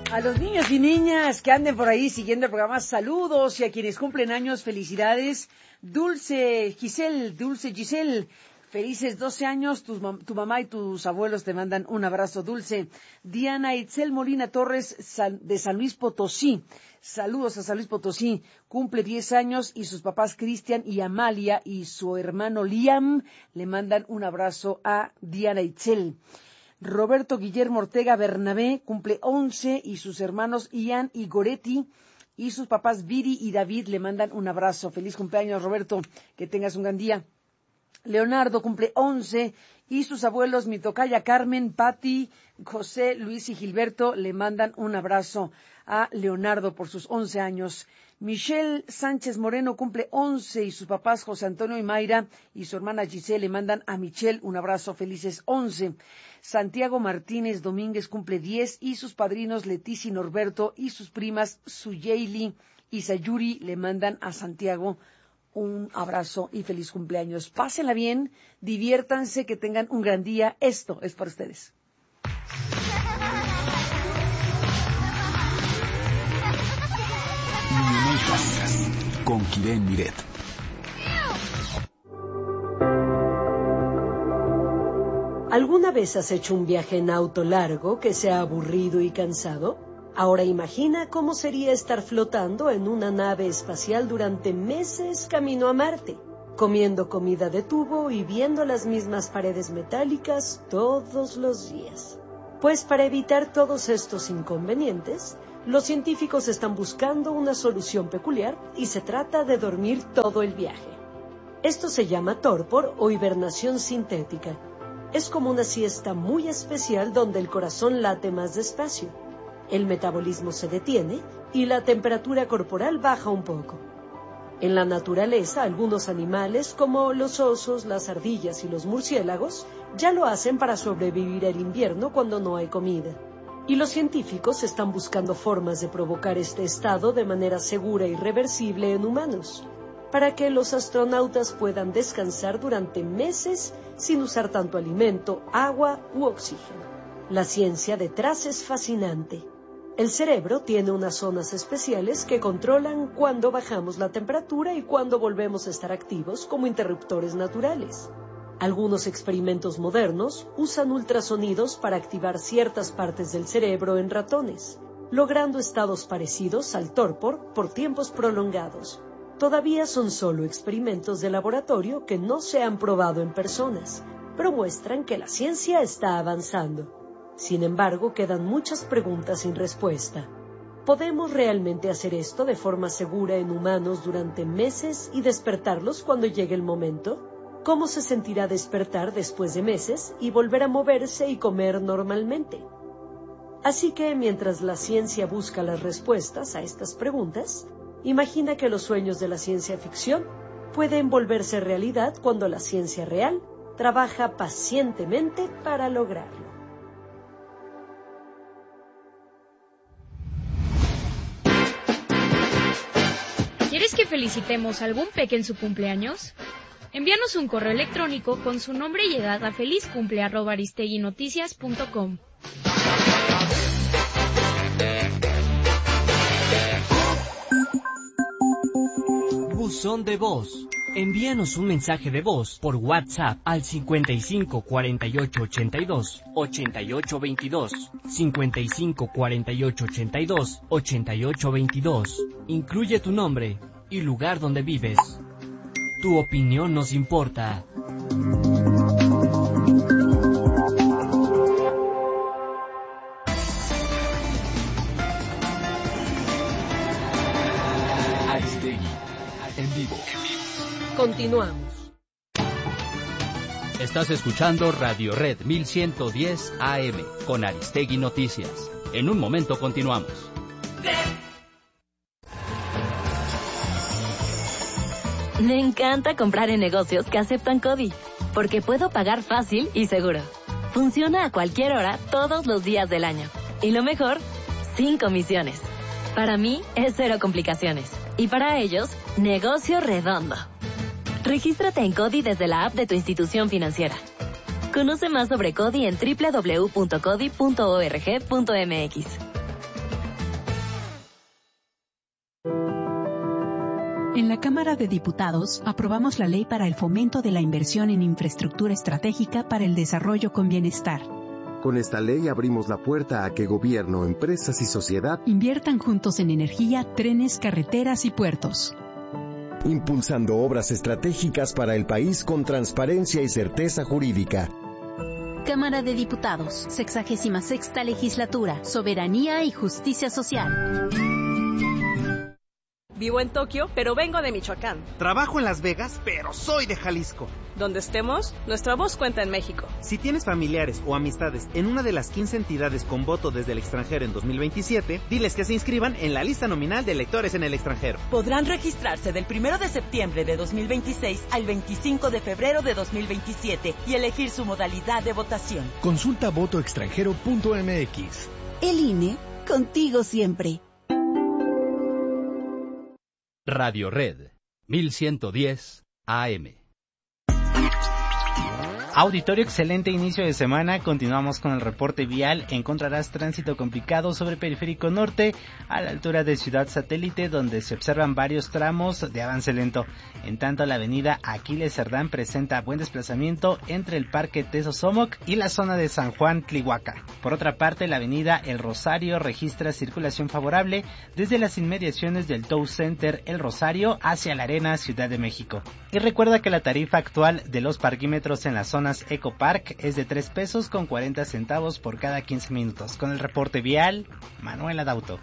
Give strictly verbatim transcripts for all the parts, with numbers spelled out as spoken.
A los niños y niñas que anden por ahí siguiendo el programa, saludos, y a quienes cumplen años, felicidades. Dulce Giselle, Dulce Giselle, felices doce años, tu, tu mamá y tus abuelos te mandan un abrazo, Dulce. Diana Itzel Molina Torres, San, de San Luis Potosí, saludos a San Luis Potosí, cumple diez años y sus papás Cristian y Amalia y su hermano Liam le mandan un abrazo a Diana Itzel. Roberto Guillermo Ortega Bernabé cumple once y sus hermanos Ian y Goretti y sus papás Viri y David le mandan un abrazo. Feliz cumpleaños, Roberto, que tengas un gran día. Leonardo cumple once y sus abuelos, mi tocaya Carmen, Patti, José, Luis y Gilberto le mandan un abrazo a Leonardo por sus once años. Michelle Sánchez Moreno cumple once y sus papás José Antonio y Mayra y su hermana Giselle le mandan a Michelle un abrazo, felices once. Santiago Martínez Domínguez cumple diez y sus padrinos Leticia y Norberto y sus primas Suyeli y Sayuri le mandan a Santiago un abrazo y feliz cumpleaños. Pásenla bien, diviértanse, que tengan un gran día. Esto es para ustedes. Con Kiren Miret. ¿Alguna vez has hecho un viaje en auto largo que sea aburrido y cansado? Ahora imagina cómo sería estar flotando en una nave espacial durante meses camino a Marte, comiendo comida de tubo y viendo las mismas paredes metálicas todos los días. Pues para evitar todos estos inconvenientes, los científicos están buscando una solución peculiar y se trata de dormir todo el viaje. Esto se llama torpor o hibernación sintética. Es como una siesta muy especial donde el corazón late más despacio, el metabolismo se detiene y la temperatura corporal baja un poco. En la naturaleza, algunos animales, como los osos, las ardillas y los murciélagos, ya lo hacen para sobrevivir al invierno cuando no hay comida. Y los científicos están buscando formas de provocar este estado de manera segura y reversible en humanos, para que los astronautas puedan descansar durante meses sin usar tanto alimento, agua u oxígeno. La ciencia detrás es fascinante. El cerebro tiene unas zonas especiales que controlan cuándo bajamos la temperatura y cuándo volvemos a estar activos como interruptores naturales. Algunos experimentos modernos usan ultrasonidos para activar ciertas partes del cerebro en ratones, logrando estados parecidos al torpor por tiempos prolongados. Todavía son solo experimentos de laboratorio que no se han probado en personas, pero muestran que la ciencia está avanzando. Sin embargo, quedan muchas preguntas sin respuesta. ¿Podemos realmente hacer esto de forma segura en humanos durante meses y despertarlos cuando llegue el momento? ¿Cómo se sentirá despertar después de meses y volver a moverse y comer normalmente? Así que, mientras la ciencia busca las respuestas a estas preguntas, imagina que los sueños de la ciencia ficción pueden volverse realidad cuando la ciencia real trabaja pacientemente para lograrlo. ¿Quieres que felicitemos a algún peque en su cumpleaños? Envíanos un correo electrónico con su nombre y edad a felizcumple arroba aristeguinoticias punto com. Buzón de voz. Envíanos un mensaje de voz por WhatsApp al cincuenta y cinco cuarenta y ocho ochenta y dos ochenta y ocho veintidós, cincuenta y cinco cuarenta y ocho ochenta y dos ochenta y ocho veintidós. Incluye tu nombre y lugar donde vives. Tu opinión nos importa. Aristegui, en vivo. Continuamos. Estás escuchando Radio Red mil ciento diez A M con Aristegui Noticias. En un momento continuamos. Me encanta comprar en negocios que aceptan CODI, porque puedo pagar fácil y seguro. Funciona a cualquier hora, todos los días del año. Y lo mejor, sin comisiones. Para mí, es cero complicaciones. Y para ellos, negocio redondo. Regístrate en CODI desde la app de tu institución financiera. Conoce más sobre CODI en doble u doble u doble u punto codi punto org punto m x. En la Cámara de Diputados aprobamos la ley para el fomento de la inversión en infraestructura estratégica para el desarrollo con bienestar. Con esta ley abrimos la puerta a que gobierno, empresas y sociedad inviertan juntos en energía, trenes, carreteras y puertos. Impulsando obras estratégicas para el país con transparencia y certeza jurídica. Cámara de Diputados, sexagésima sexta legislatura, soberanía y justicia social. Vivo en Tokio, pero vengo de Michoacán. Trabajo en Las Vegas, pero soy de Jalisco. Donde estemos, nuestra voz cuenta en México. Si tienes familiares o amistades en una de las quince entidades con voto desde el extranjero en dos mil veintisiete, diles que se inscriban en la lista nominal de electores en el extranjero. Podrán registrarse del primero de septiembre de dos mil veintiséis al veinticinco de febrero de dos mil veintisiete y elegir su modalidad de votación. Consulta voto extranjero punto m x. El I N E, contigo siempre. Radio Red, mil ciento diez A M. Auditorio, excelente inicio de semana. Continuamos con el reporte vial. Encontrarás tránsito complicado sobre Periférico Norte a la altura de Ciudad Satélite, donde se observan varios tramos de avance lento. En tanto, la avenida Aquiles Cerdán presenta buen desplazamiento entre el Parque Tesosomoc y la zona de San Juan Tlihuaca. Por otra parte, la avenida El Rosario registra circulación favorable desde las inmediaciones del Tow Center El Rosario hacia la Arena Ciudad de México. Y recuerda que la tarifa actual de los parquímetros en la zona Eco Park es de tres pesos con cuarenta centavos por cada quince minutos. Con el reporte vial, Manuel Adauto.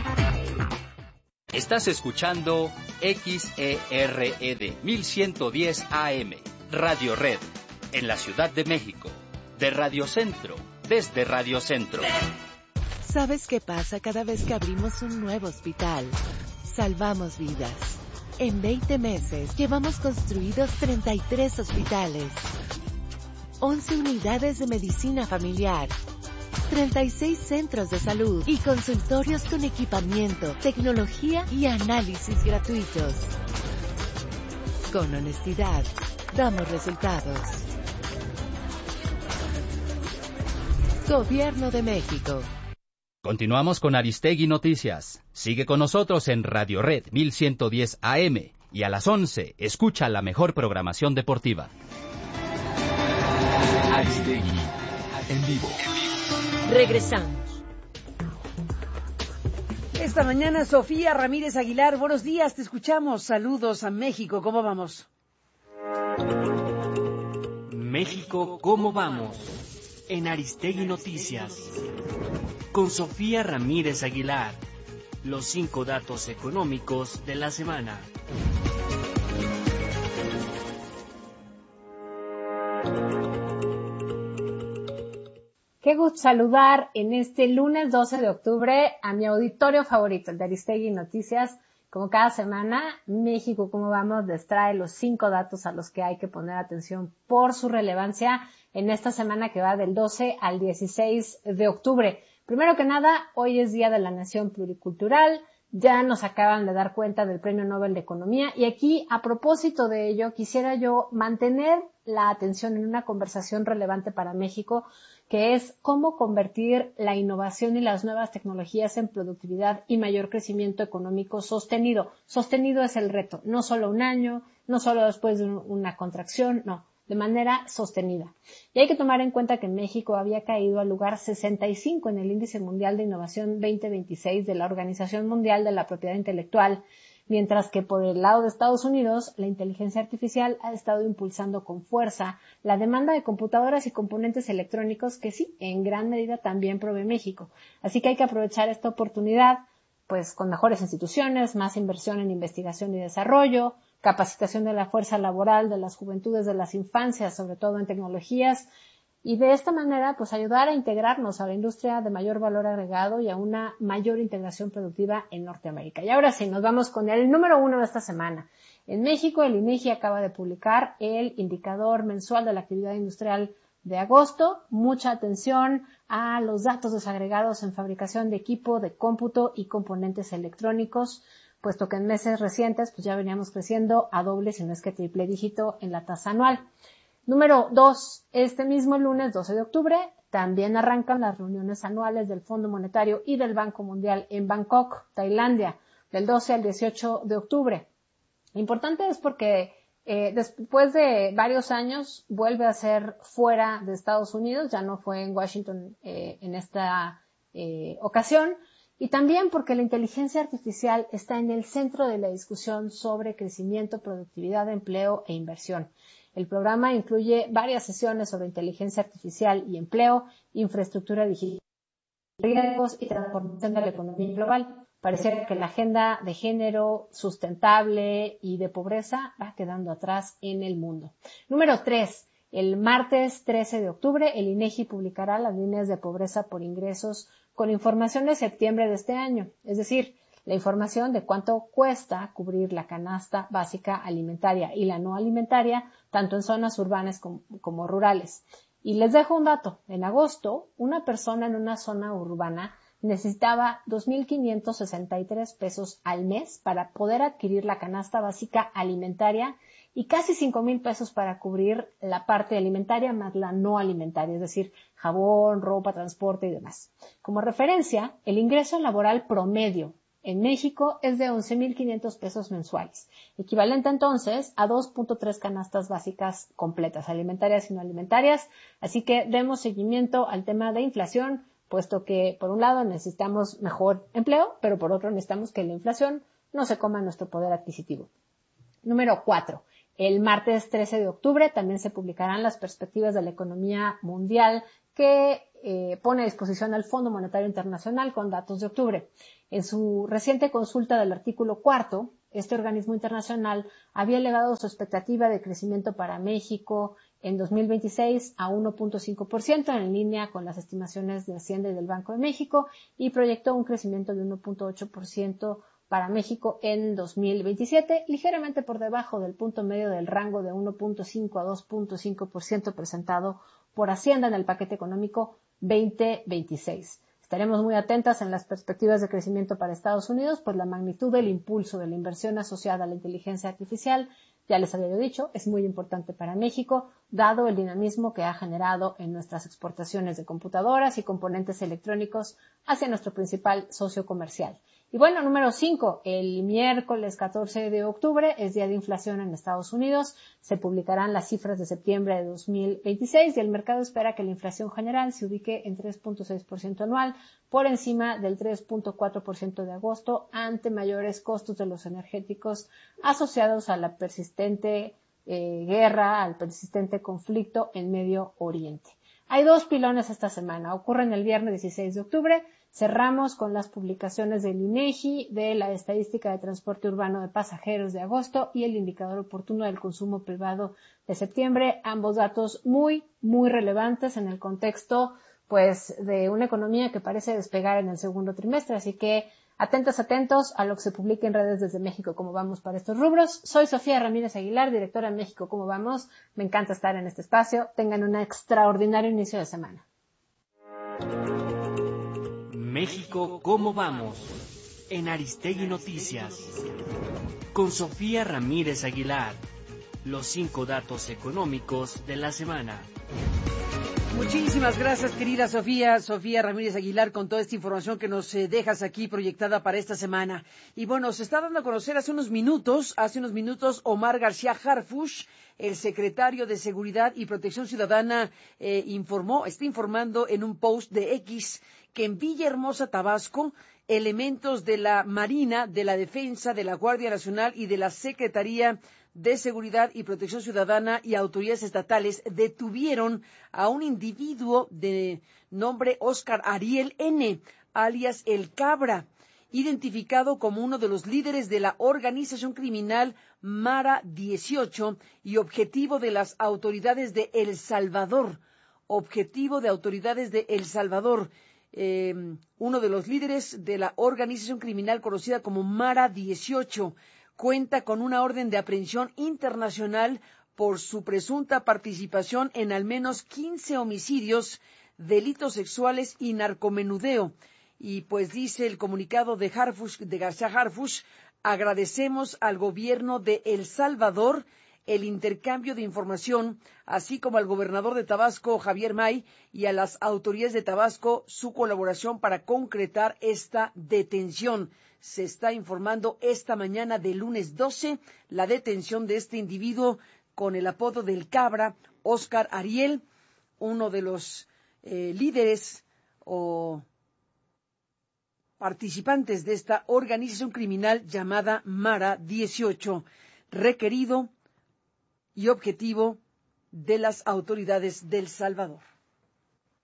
Estás escuchando X E R E D mil ciento diez A M, Radio Red, en la Ciudad de México, de Radio Centro, desde Radio Centro. ¿Sabes qué pasa cada vez que abrimos un nuevo hospital? Salvamos vidas. En veinte meses llevamos construidos treinta y tres hospitales, once unidades de medicina familiar, treinta y seis centros de salud y consultorios con equipamiento, tecnología y análisis gratuitos. Con honestidad, damos resultados. Gobierno de México. Continuamos con Aristegui Noticias. Sigue con nosotros en Radio Red mil ciento diez A M y a las once escucha la mejor programación deportiva. Aristegui en vivo. Regresamos. Esta mañana Sofía Ramírez Aguilar, buenos días, te escuchamos. Saludos a México, ¿cómo vamos? México, ¿cómo vamos? En Aristegui Noticias. Con Sofía Ramírez Aguilar. Los cinco datos económicos de la semana. Qué gusto saludar en este lunes doce de octubre a mi auditorio favorito, el de Aristegui Noticias. Como cada semana, México, ¿cómo vamos?, les trae los cinco datos a los que hay que poner atención por su relevancia en esta semana que va del doce al dieciséis de octubre. Primero que nada, hoy es Día de la Nación Pluricultural. Ya nos acaban de dar cuenta del Premio Nobel de Economía y aquí, a propósito de ello, quisiera yo mantener la atención en una conversación relevante para México, que es cómo convertir la innovación y las nuevas tecnologías en productividad y mayor crecimiento económico sostenido. Sostenido es el reto, no solo un año, no solo después de una contracción, no, de manera sostenida. Y hay que tomar en cuenta que México había caído al lugar sesenta y cinco en el Índice Mundial de Innovación veinte veintiséis de la Organización Mundial de la Propiedad Intelectual, mientras que por el lado de Estados Unidos, la inteligencia artificial ha estado impulsando con fuerza la demanda de computadoras y componentes electrónicos que sí, en gran medida también provee México. Así que hay que aprovechar esta oportunidad, pues con mejores instituciones, más inversión en investigación y desarrollo, capacitación de la fuerza laboral, de las juventudes, de las infancias, sobre todo en tecnologías, y de esta manera, pues ayudar a integrarnos a la industria de mayor valor agregado y a una mayor integración productiva en Norteamérica. Y ahora sí, nos vamos con el número uno de esta semana. En México, el INEGI acaba de publicar el indicador mensual de la actividad industrial de agosto. Mucha atención a los datos desagregados en fabricación de equipo de cómputo y componentes electrónicos, puesto que en meses recientes pues ya veníamos creciendo a doble, si no es que triple dígito en la tasa anual. Número dos, este mismo lunes doce de octubre también arrancan las reuniones anuales del Fondo Monetario y del Banco Mundial en Bangkok, Tailandia, del doce al dieciocho de octubre. Importante es porque eh, después de varios años vuelve a ser fuera de Estados Unidos, ya no fue en Washington eh, en esta eh, ocasión, y también porque la inteligencia artificial está en el centro de la discusión sobre crecimiento, productividad, empleo e inversión. El programa incluye varias sesiones sobre inteligencia artificial y empleo, infraestructura digital, riesgos y transformación de la economía global. Parece que la agenda de género sustentable y de pobreza va quedando atrás en el mundo. Número tres. El martes trece de octubre, el INEGI publicará las líneas de pobreza por ingresos con información de septiembre de este año, es decir, la información de cuánto cuesta cubrir la canasta básica alimentaria y la no alimentaria, tanto en zonas urbanas como, como rurales. Y les dejo un dato. En agosto, una persona en una zona urbana necesitaba dos mil quinientos sesenta y tres pesos al mes para poder adquirir la canasta básica alimentaria y casi cinco mil pesos para cubrir la parte alimentaria más la no alimentaria, es decir, jabón, ropa, transporte y demás. Como referencia, el ingreso laboral promedio en México es de once mil quinientos pesos mensuales, equivalente entonces a dos punto tres canastas básicas completas, alimentarias y no alimentarias. Así que demos seguimiento al tema de inflación, puesto que por un lado necesitamos mejor empleo, pero por otro necesitamos que la inflación no se coma nuestro poder adquisitivo. Número cuatro. El martes trece de octubre también se publicarán las perspectivas de la economía mundial que eh, pone a disposición al Fondo Monetario Internacional con datos de octubre. En su reciente consulta del artículo cuarto, este organismo internacional había elevado su expectativa de crecimiento para México en dos mil veintiséis a uno punto cinco por ciento, en línea con las estimaciones de Hacienda y del Banco de México, y proyectó un crecimiento de uno punto ocho por ciento para México en dos mil veintisiete, ligeramente por debajo del punto medio del rango de uno punto cinco a dos punto cinco por ciento presentado por Hacienda en el paquete económico veinte veintiséis. Estaremos muy atentas en las perspectivas de crecimiento para Estados Unidos, pues la magnitud del impulso de la inversión asociada a la inteligencia artificial, ya les había dicho, es muy importante para México, dado el dinamismo que ha generado en nuestras exportaciones de computadoras y componentes electrónicos hacia nuestro principal socio comercial. Y bueno, número cinco, el miércoles catorce de octubre es día de inflación en Estados Unidos. Se publicarán las cifras de septiembre de dos mil veintiséis y el mercado espera que la inflación general se ubique en tres punto seis por ciento anual, por encima del tres punto cuatro por ciento de agosto, ante mayores costos de los energéticos asociados a la persistente eh, guerra, al persistente conflicto en Medio Oriente. Hay dos pilones esta semana. Ocurren el viernes dieciséis de octubre. Cerramos con las publicaciones del INEGI de la estadística de transporte urbano de pasajeros de agosto y el indicador oportuno del consumo privado de septiembre. Ambos datos muy, muy relevantes en el contexto, pues, de una economía que parece despegar en el segundo trimestre. Así que atentos, atentos a lo que se publica en redes desde México, cómo vamos para estos rubros. Soy Sofía Ramírez Aguilar, directora de México, cómo vamos. Me encanta estar en este espacio. Tengan un extraordinario inicio de semana. México, ¿cómo vamos? En Aristegui Noticias. Con Sofía Ramírez Aguilar. Los cinco datos económicos de la semana. Muchísimas gracias, querida Sofía, Sofía Ramírez Aguilar, con toda esta información que nos eh, dejas aquí proyectada para esta semana. Y bueno, se está dando a conocer hace unos minutos, hace unos minutos, Omar García Harfuch, el secretario de Seguridad y Protección Ciudadana, eh, informó, está informando en un post de X que en Villahermosa, Tabasco, elementos de la Marina, de la Defensa, de la Guardia Nacional y de la Secretaría de Seguridad y Protección Ciudadana y autoridades estatales detuvieron a un individuo de nombre Óscar Ariel N., alias El Cabra, identificado como uno de los líderes de la organización criminal Mara dieciocho y objetivo de las autoridades de El Salvador. Objetivo de autoridades de El Salvador. Eh, uno de los líderes de la organización criminal conocida como Mara dieciocho. Cuenta con una orden de aprehensión internacional por su presunta participación en al menos quince homicidios, delitos sexuales y narcomenudeo. Y pues dice el comunicado de Harfuch, de García Harfuch, agradecemos al gobierno de El Salvador el intercambio de información, así como al gobernador de Tabasco, Javier May, y a las autoridades de Tabasco su colaboración para concretar esta detención. Se está informando esta mañana del lunes doce la detención de este individuo con el apodo del Cabra, Óscar Ariel, uno de los eh, líderes o participantes de esta organización criminal llamada Mara dieciocho, requerido y objetivo de las autoridades de El Salvador.